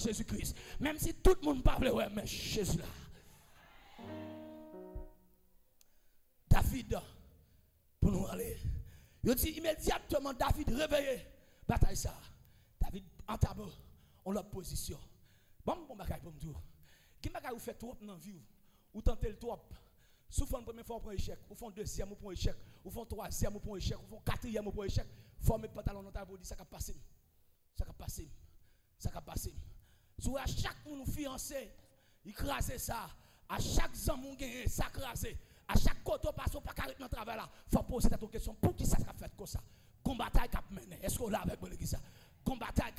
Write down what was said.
Jésus-Christ. Même si tout le monde parle, ouais, mais Jésus là. David, pour nous aller. Il dit immédiatement, David réveillé. Bataille ça. David entame on la position. Bon bagaille pour me dire. Qui bagaille vous fait trop dans la vie ou tentez le trop. Souvent la première fois pour échec, ou font deuxième pour échec, ou font troisième pour échec, ou font quatrième pour échec, faut mettre pantalon dans ta body, ça va passer. Ça va passer. Ça va passer. Sur à chaque monde fiancé, il crase ça. À chaque zam gagne ça crase. À chaque côté passe pas carré dans travail là, faut poser cette question pour qui ça va faire comme ça. Combattre cap mener. Est-ce qu'on là avec moi ça? Combattre